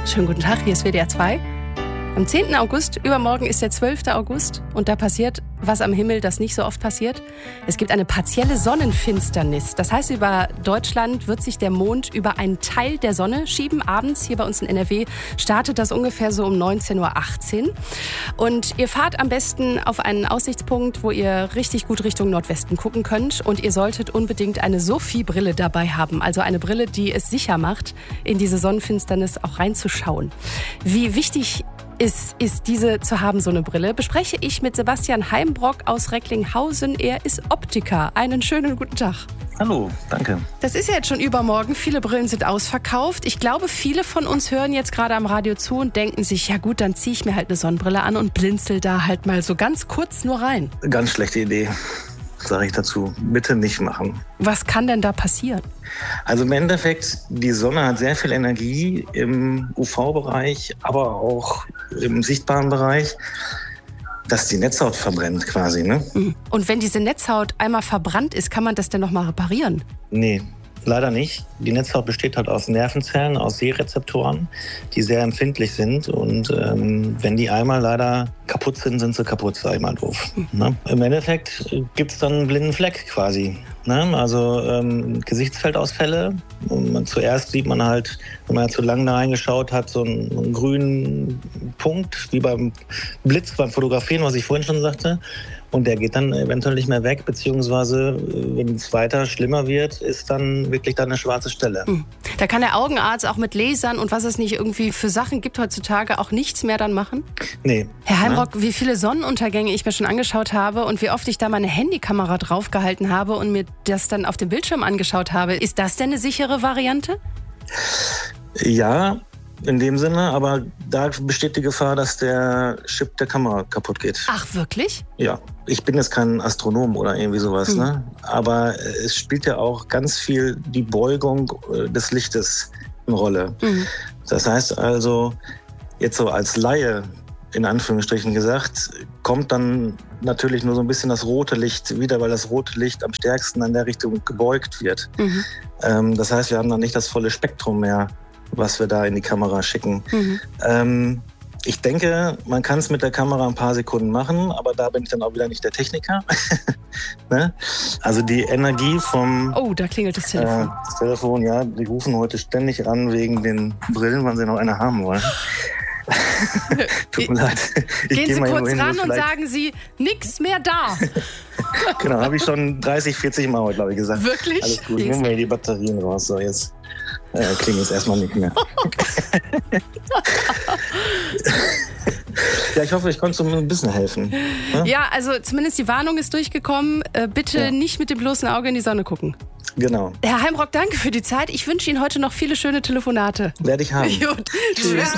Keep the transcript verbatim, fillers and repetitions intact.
Schönen guten Tag, hier ist W D R zwei. Am zehnten August, übermorgen ist der zwölfte August und da passiert was am Himmel, das nicht so oft passiert. Es gibt eine partielle Sonnenfinsternis. Das heißt, über Deutschland wird sich der Mond über einen Teil der Sonne schieben. Abends hier bei uns in N R W startet das ungefähr so um neunzehn Uhr achtzehn. Und ihr fahrt am besten auf einen Aussichtspunkt, wo ihr richtig gut Richtung Nordwesten gucken könnt. Und ihr solltet unbedingt eine Sophie-Brille dabei haben. Also eine Brille, die es sicher macht, in diese Sonnenfinsternis auch reinzuschauen. Wie wichtig ist, ist diese zu haben, so eine Brille, bespreche ich mit Sebastian Heimbrock aus Recklinghausen. Er ist Optiker. Einen schönen guten Tag. Hallo, danke. Das ist ja jetzt schon übermorgen. Viele Brillen sind ausverkauft. Ich glaube, viele von uns hören jetzt gerade am Radio zu und denken sich, ja gut, dann ziehe ich mir halt eine Sonnenbrille an und blinzel da halt mal so ganz kurz nur rein. Ganz schlechte Idee, sage ich dazu. Bitte nicht machen. Was kann denn da passieren? Also im Endeffekt, die Sonne hat sehr viel Energie im U V-Bereich, aber auch im sichtbaren Bereich, dass die Netzhaut verbrennt quasi, ne? Und wenn diese Netzhaut einmal verbrannt ist, kann man das denn nochmal reparieren? Nee, leider nicht. Die Netzhaut besteht halt aus Nervenzellen, aus Sehrezeptoren, die sehr empfindlich sind. Und ähm, wenn die einmal leider kaputt sind, sind sie kaputt, sag ich mal doof. Mhm. Ne? Im Endeffekt gibt es dann einen blinden Fleck quasi. Ne? Also ähm, Gesichtsfeldausfälle. Und man, zuerst sieht man halt, wenn man zu lange da reingeschaut hat, so einen, einen grünen Punkt, wie beim Blitz, beim Fotografieren, was ich vorhin schon sagte. Und der geht dann eventuell nicht mehr weg, beziehungsweise wenn es weiter schlimmer wird, ist dann wirklich dann eine schwarze Stelle. Da kann der Augenarzt auch mit Lasern und was es nicht irgendwie für Sachen gibt heutzutage auch nichts mehr dann machen? Nee. Herr Heimbrock, ja? Wie viele Sonnenuntergänge ich mir schon angeschaut habe und wie oft ich da meine Handykamera draufgehalten habe und mir das dann auf dem Bildschirm angeschaut habe. Ist das denn eine sichere Variante? Ja, in dem Sinne, aber da besteht die Gefahr, dass der Chip der Kamera kaputt geht. Ach, wirklich? Ja, ich bin jetzt kein Astronom oder irgendwie sowas, hm. ne? Aber es spielt ja auch ganz viel die Beugung des Lichtes eine Rolle. Hm. Das heißt also, jetzt so als Laie, in Anführungsstrichen gesagt, kommt dann natürlich nur so ein bisschen das rote Licht wieder, weil das rote Licht am stärksten in der Richtung gebeugt wird. Mhm. Ähm, das heißt, wir haben dann nicht das volle Spektrum mehr, was wir da in die Kamera schicken. Mhm. Ähm, ich denke, man kann es mit der Kamera ein paar Sekunden machen, aber da bin ich dann auch wieder nicht der Techniker. Ne? Also die Energie vom... Oh, da klingelt das Telefon. Äh, das Telefon, ja, die rufen heute ständig an wegen den Brillen, wann sie noch eine haben wollen. Tut mir leid. Ich Gehen geh Sie mal kurz hin, ran und vielleicht... sagen Sie, nix mehr da. Genau, habe ich schon dreißig, vierzig Mal heute, glaube ich, gesagt. Wirklich? Alles gut, nehmen wir die Batterien raus. So, jetzt äh, klingt es erstmal nicht mehr. Ja, ich hoffe, ich konnte so ein bisschen helfen. Ja, ja, also zumindest die Warnung ist durchgekommen. Äh, bitte ja. nicht mit dem bloßen Auge in die Sonne gucken. Genau. Herr Heimbrock, danke für die Zeit. Ich wünsche Ihnen heute noch viele schöne Telefonate. Werde ich haben. Gut. Tschüss.